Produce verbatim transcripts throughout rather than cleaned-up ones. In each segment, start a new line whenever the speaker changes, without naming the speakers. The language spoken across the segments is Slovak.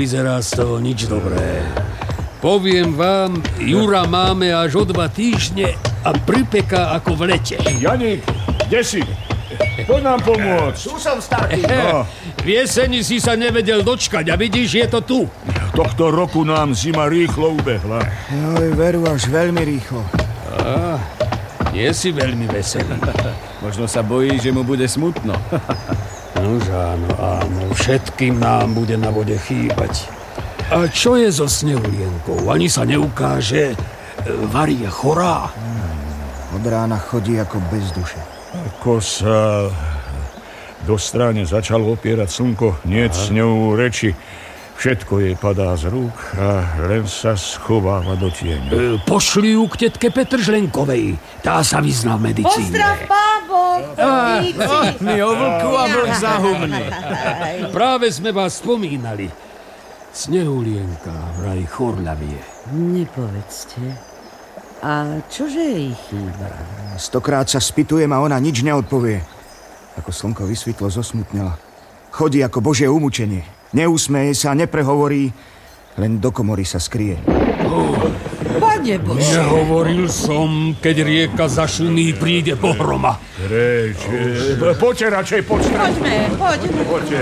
nevyzerá z toho nič dobré. Poviem vám, Jura máme až o dva týždne a pripeká ako v lete.
Janík, kde si? Poď nám pomôcť.
Tu som, starý.
No.
V jeseni si sa nevedel dočkať a vidíš, je to tu.
Tohto roku nám zima rýchlo ubehla.
Oj, veru, až veľmi rýchlo.
Á, nie si veľmi veselý.
Možno sa bojí, že mu bude smutno.
Nož áno, áno, všetkým nám bude na vode chýbať. A čo je so Snehulienkou? Ani sa neukáže. Vari je chorá.
Hmm, od rána chodí ako bez duše.
Ako sa do stráne začalo opierať slnko, niet s ňou reči. Všetko jej padá z rúk a len sa schováva do tieňu.
E, pošli ju k tetke Petržlenkovej. Tá sa vyzná v medicíne.
Pozdrav, bábo!
My o vlku a vlk zahubný.
Práve sme vás spomínali. Snehulienka vraj chorľavie.
Nepovedzte. A čože jej chýba?
Stokrát sa spýtujem a ona nič neodpovie. Ako slnko vysvitlo, zosmutnela. Chodí ako božie umúčenie. Neusmeje sa, neprehovorí, len do komory sa skrie.
Oh,
Pane Bože!
Nehovoril som, keď rieka zašumí, príde pohroma.
Reč, poďte radšej, poďte.
Poďme, poďme.
Poďte.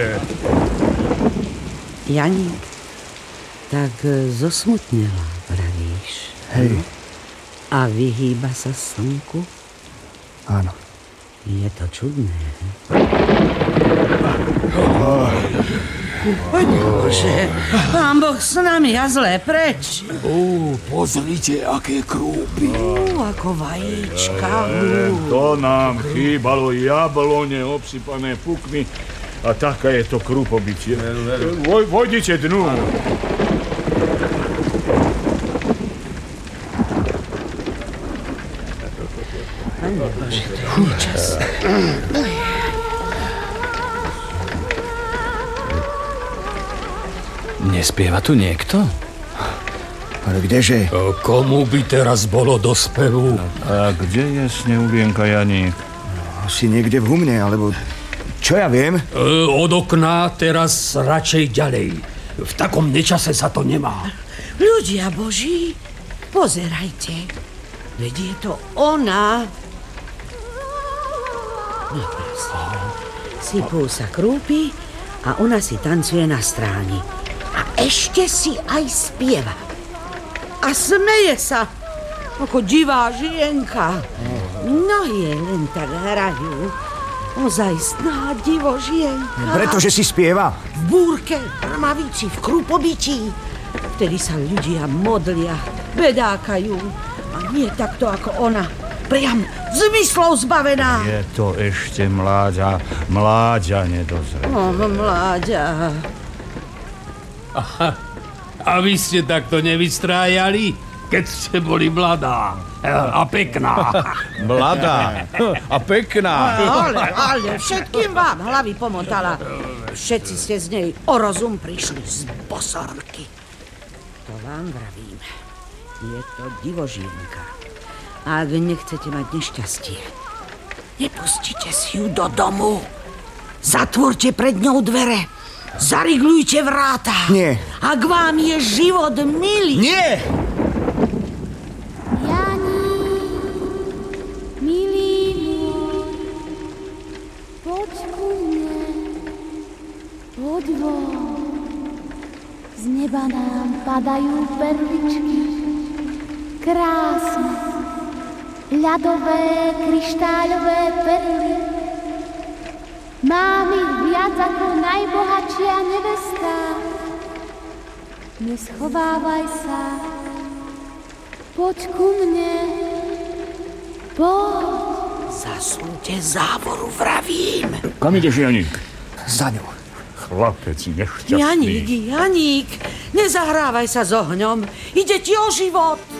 Janík, tak zosmutnela, vravíš.
Hej.
A vyhýba sa slnku?
Áno.
Je to čudné. Pane Bože, Pán Boh s nami a zlé preč.
Ó, pozrite, aké krúpy.
Ó, ako vajíčka.
To nám chýbalo, jablone obsypané pukmi a taká je to krúpobytie. Voj, vojdite dnu.
Pane Bože, to je čas.
Nespieva tu niekto?
Ale kdeže?
O, komu by teraz bolo do spevu?
A kde je Snehulienka, Janík?
Asi niekde v humne, alebo čo ja viem?
E, od okna teraz radšej ďalej. V takom nečase sa to nemá.
Ľudia Boží, pozerajte. Veď je to ona. No prosím, sypú sa krúpy a ona si tancuje na stráni. A ešte si aj spieva. A smeje sa, ako divá žienka. Nohy len tak hrajú. Ozajstná divožienka.
Pretože si spieva.
V búrke, rmavici, v krúpobytí. Vtedy sa ľudia modlia, bedákajú. A nie takto ako ona. Priam zmyslov zbavená.
Je to ešte mláďa, mláďa nedozrela.
Oh, mláďa.
Aha, a vy ste takto nevystrájali, keď ste boli mladá a pekná.
Mladá a pekná.
Ale, ale, všetkým vám hlavy pomotala. Všetci ste z nej o rozum prišli z bosorky. To vám vravím. Je to divožienka. Ak nechcete mať nešťastie, nepustite si ju do domu. Zatvorte pred ňou dvere. Zariglujte vráta.
Nie.
Ak vám je život milý.
Nie!
Janík, milý môj, poď ku mne, poď von. Z neba nám padajú perličky, krásne, ľadové, kryštáľové perly. Mám ich viac ako najbohatšia nevesta. Neschovávaj sa. Poď ku mne. Poď.
Zasúňte závoru, vravím.
Kam ideš, Janík?
Za ňou.
Chlapec nešťastný.
Janík, Janík, nezahrávaj sa s ohňom. Ide ti o život.